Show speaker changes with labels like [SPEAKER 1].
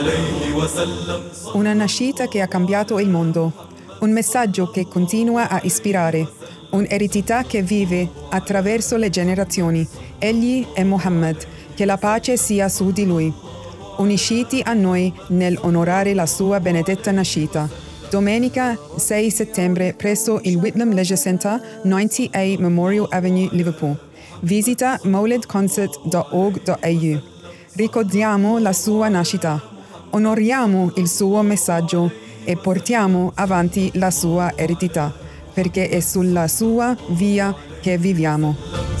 [SPEAKER 1] Una nascita che ha cambiato il mondo, un messaggio che continua a ispirare, un'eredità che vive attraverso le generazioni. Egli è Muhammad, che la pace sia su di lui. Unisciti a noi nell'onorare la sua benedetta nascita. Domenica 6 settembre presso il Whitlam Leisure Center, 90A Memorial Avenue, Liverpool. Visita mauledconcert.org.au. Ricordiamo la sua nascita, onoriamo il suo messaggio e portiamo avanti la sua eredità, perché è sulla sua via che viviamo.